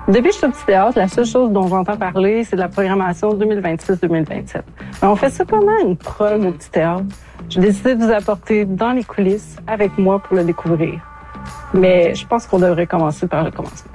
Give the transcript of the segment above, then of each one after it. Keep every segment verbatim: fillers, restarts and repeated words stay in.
Depuis que je suis au Petit Théâtre, la seule chose dont j'entends parler, c'est de la programmation deux mille vingt-six deux mille vingt-sept. Mais on fait ça comment, une prog au Petit Théâtre? J'ai décidé de vous apporter dans les coulisses avec moi pour le découvrir. Mais je pense qu'on devrait commencer par le commencement.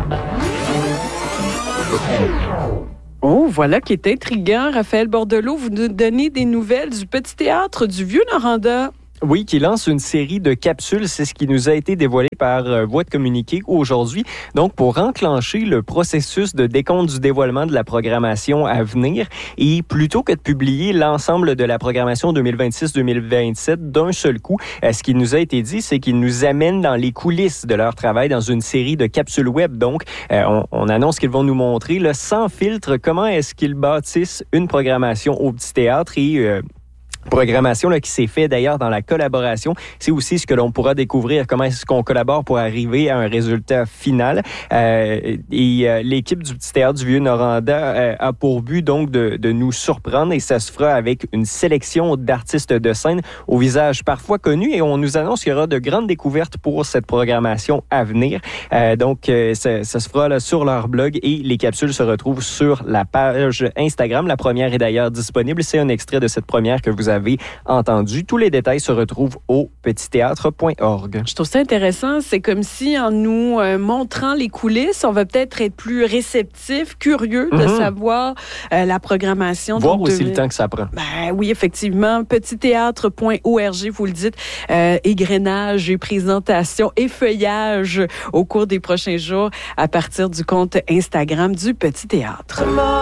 Oh, voilà qui est intriguant. Raphaël Bordelot, vous nous donnez des nouvelles du Petit Théâtre du Vieux-Noranda. Oui, qui lance une série de capsules. C'est ce qui nous a été dévoilé par euh, Voix de communiqué aujourd'hui. Donc, pour enclencher le processus de décompte du dévoilement de la programmation à venir, et plutôt que de publier l'ensemble de la programmation deux mille vingt-six deux mille vingt-sept d'un seul coup, euh, ce qui nous a été dit, c'est qu'ils nous amènent dans les coulisses de leur travail dans une série de capsules web. Donc, euh, on, on annonce qu'ils vont nous montrer, là, sans filtre, comment est-ce qu'ils bâtissent une programmation au Petit Théâtre et... Euh, Programmation là, qui s'est fait d'ailleurs dans la collaboration. C'est aussi ce que l'on pourra découvrir, comment est-ce qu'on collabore pour arriver à un résultat final. Euh, et euh, l'équipe du Petit Théâtre du Vieux-Noranda euh, a pour but donc de, de nous surprendre et ça se fera avec une sélection d'artistes de scène au visage parfois connus et on nous annonce qu'il y aura de grandes découvertes pour cette programmation à venir. Euh, donc, euh, ça, ça se fera là, sur leur blog et les capsules se retrouvent sur la page Instagram. La première est d'ailleurs disponible. C'est un extrait de cette première que vous avez entendu. Tous les détails se retrouvent au petit théâtre point org. Je trouve ça intéressant. C'est comme si, en nous euh, montrant les coulisses, on va peut-être être plus réceptif, curieux de mm-hmm. savoir euh, la programmation. Voir donc, aussi de... le temps que ça prend. Ben oui, effectivement. petit théâtre point org, vous le dites. Euh, égrenage et présentation et feuillage au cours des prochains jours à partir du compte Instagram du Petit Théâtre.